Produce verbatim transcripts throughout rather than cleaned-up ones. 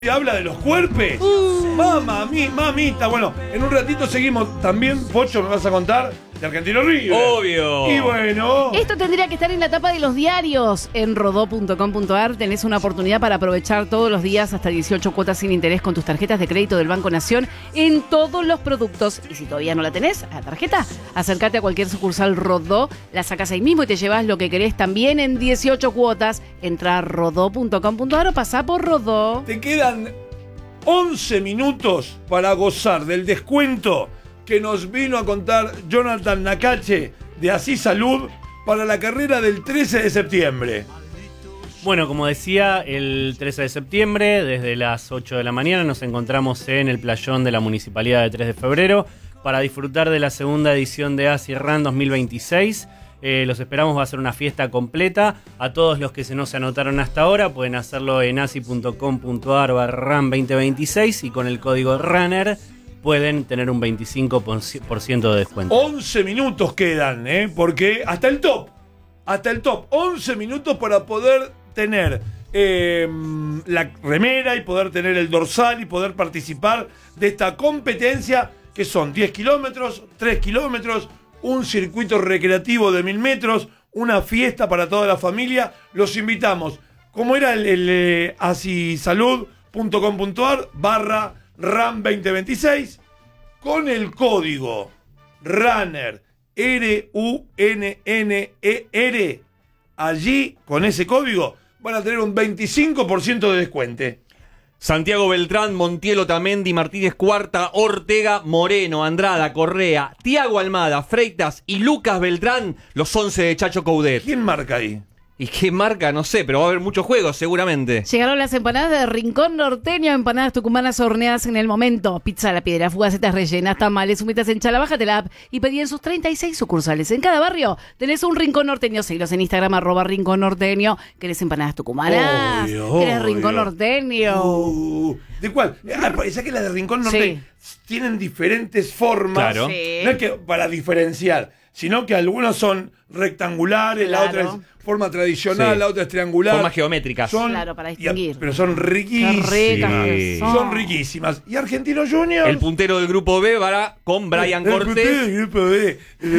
Habla de los cuerpos. Uh. Mamá, mi, mamita. Bueno, en un ratito seguimos. También, Pocho, me vas a contar de Argentino River. Obvio. Y bueno. Esto tendría que estar en la tapa de los diarios. En rodó punto com punto ar tenés una oportunidad para aprovechar todos los días hasta dieciocho cuotas sin interés con tus tarjetas de crédito del Banco Nación en todos los productos. Y si todavía no la tenés, a la tarjeta, acércate a cualquier sucursal Rodó, la sacás ahí mismo y te llevas lo que querés también en dieciocho cuotas. Entra a rodó punto com punto ar o pasá por Rodó. Te quedan once minutos para gozar del descuento que nos vino a contar Jonathan Nakache de Así Salud para la carrera del trece de septiembre. Bueno, como decía, el trece de septiembre, desde las ocho de la mañana, nos encontramos en el playón de la Municipalidad de tres de febrero para disfrutar de la segunda edición de Así Run dos mil veintiséis. Eh, los esperamos, va a ser una fiesta completa. A todos los que se no se anotaron hasta ahora pueden hacerlo en asi punto com punto ar barra run veinte veintiséis y con el código RUNNER pueden tener un veinticinco por ciento de descuento. once minutos quedan, ¿eh? Porque hasta el top, hasta el top, once minutos para poder tener eh, la remera y poder tener el dorsal y poder participar de esta competencia que son diez kilómetros, tres kilómetros, un circuito recreativo de mil metros, una fiesta para toda la familia. Los invitamos. ¿Cómo era el, el eh, asisalud punto com punto ar barra run veinte veintiséis? Con el código RUNNER, R U N N E R, allí, con ese código, van a tener un veinticinco por ciento de descuento. Santiago Beltrán, Montiel Otamendi, Martínez Cuarta, Ortega, Moreno, Andrada, Correa, Tiago Almada, Freitas y Lucas Beltrán, los once de Chacho Coudet. ¿Quién marca ahí? ¿Y qué marca? No sé, pero va a haber muchos juegos seguramente. Llegaron las empanadas de Rincón Norteño, empanadas tucumanas horneadas en el momento. Pizza a la piedra, fugacetas rellenas, tamales, humitas en chala. Bájate la app y pedí en sus treinta y seis sucursales. En cada barrio tenés un Rincón Norteño. Seguilos en Instagram, arroba Rincón Norteño. ¿Querés empanadas tucumanas? Obvio, ¿Querés obvio. Rincón Norteño? Uh, ¿De cuál? Ah, ya que las de Rincón Norteño sí. Tienen diferentes formas. Claro. Sí. No es que para diferenciar, sino que algunas son rectangulares, Claro. la otra es forma tradicional, Sí. la otra es triangular. Formas geométricas. Son, Claro, para y- distinguir. pero son riquísimas. Qué ricas que son. Son riquísimas. ¿Y Argentino Juniors? El puntero del grupo B va con Brian El puntero Cortés. del grupo B.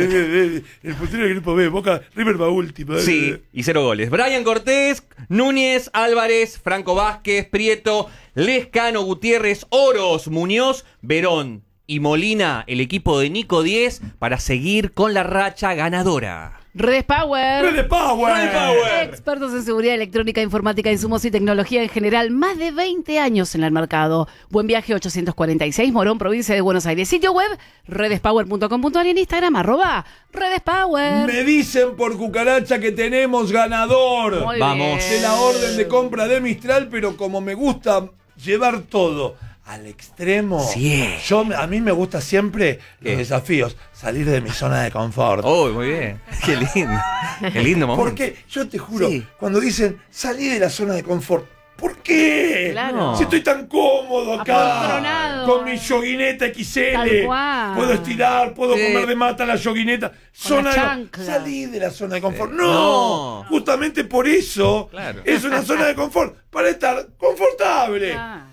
El, el puntero del grupo B. Boca, River va último. Sí, y cero goles. Brian Cortés, Núñez, Álvarez, Franco Vázquez, Prieto, Lescano, Gutiérrez, Oros, Muñoz, Verón y Molina, el equipo de Nico diez, para seguir con la racha ganadora. Redes Power. ¡Redes Power! ¡Redes Power! Expertos en seguridad electrónica, informática, insumos y tecnología en general. Más de veinte años en el mercado. Buen Viaje ochocientos cuarenta y seis, Morón, provincia de Buenos Aires. Sitio web, redes power punto com punto ar y en Instagram, arroba Redes Power. Me dicen por cucaracha que tenemos ganador. Muy Vamos. bien. De la orden de compra de Mistral, pero como me gusta llevar todo al extremo, Sí. yo a mí me gusta siempre los ¿Qué? desafíos, salir de mi zona de confort. Oh, muy bien. Qué lindo. Qué lindo momento. Porque yo te juro, Sí. cuando dicen salí de la zona de confort, ¿por qué? Claro. Si estoy tan cómodo acá, Apoltronado. con mi yoguineta X L, Tal cual. puedo estirar, puedo Sí. comer de mata la yoguineta. Zona las de- chanclas. salí de la zona de confort. Sí. No, No. justamente por eso Claro. es una zona de confort, para estar confortable. Ah.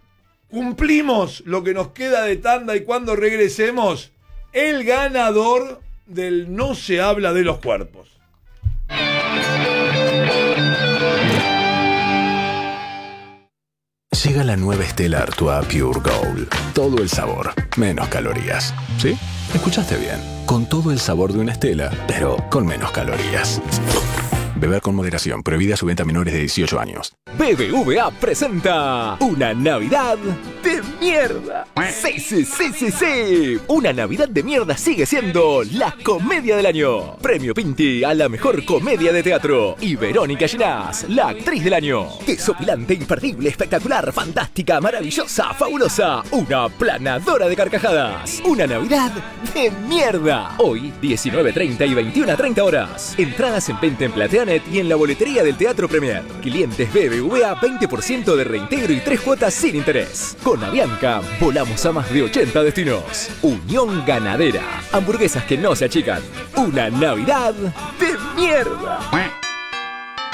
Cumplimos lo que nos queda de tanda y cuando regresemos, el ganador del No se habla de los cuerpos. Llega la nueva Stella Artois Pure Gold. Todo el sabor, menos calorías. ¿Sí? Escuchaste bien. Con todo el sabor de una Stella, pero con menos calorías. Beber con moderación. Prohibida su venta a menores de dieciocho años. B B V A presenta una Navidad de mierda. Sí, sí, sí, sí, sí. Una Navidad de mierda sigue siendo la comedia del año. Premio Pinti a la mejor comedia de teatro. Y Verónica Ginás, la actriz del año. Desopilante, imperdible, espectacular, fantástica, maravillosa, fabulosa. Una planadora de carcajadas. Una Navidad de mierda. Hoy, diecinueve treinta y veintiuna treinta horas. Entradas en venta en Plateanet y en la boletería del Teatro Premier. Clientes B B V A veinte por ciento de reintegro y tres cuotas sin interés. Con Avianca volamos a más de ochenta destinos. Unión Ganadera. Hamburguesas que no se achican. Una Navidad de mierda.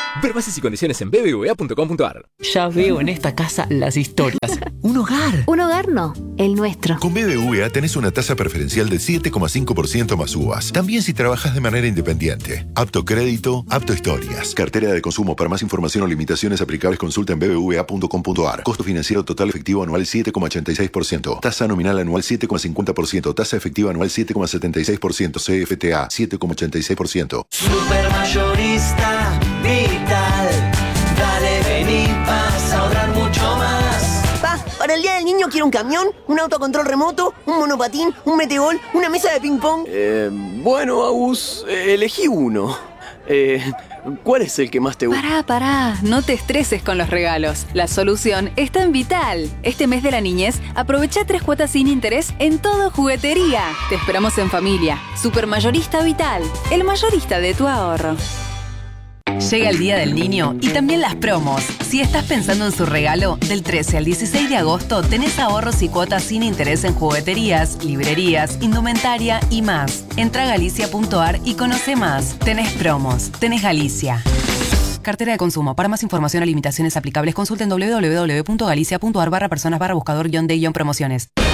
Ver bases y condiciones en b b v a punto com punto a r. Ya veo en esta casa las historias. Un hogar. Un hogar no, el nuestro. Con B B V A tenés una tasa preferencial del siete coma cinco por ciento más U V A S. También si trabajas de manera independiente. Apto crédito, apto historias. Cartera de consumo. Para más información o limitaciones aplicables consulta en b b v a punto com punto a r. Costo financiero total efectivo anual siete coma ochenta y seis por ciento. Tasa nominal anual siete coma cincuenta por ciento. Tasa efectiva anual siete coma setenta y seis por ciento. C F T A siete coma ochenta y seis por ciento. Supermayorista Vital. Dale, vení, vas a ahorrar mucho más. Pa, para el Día del Niño quiero un camión, un auto a control remoto, un monopatín, un metegol, una mesa de ping-pong. Eh, bueno, Agus, eh, elegí uno. Eh, ¿Cuál es el que más te gusta? Pará, pará, no te estreses con los regalos. La solución está en Vital. Este mes de la niñez, aprovecha tres cuotas sin interés en todo juguetería. Te esperamos en familia. Supermayorista Vital, el mayorista de tu ahorro. Llega el Día del Niño y también las promos. Si estás pensando en su regalo, del trece al dieciséis de agosto tenés ahorros y cuotas sin interés en jugueterías, librerías, indumentaria y más. Entra a galicia punto a r y conoce más. Tenés promos, tenés Galicia. Cartera de consumo. Para más información o limitaciones aplicables, consulten w w w punto galicia punto a r barra personas barra buscador guión de guión promociones.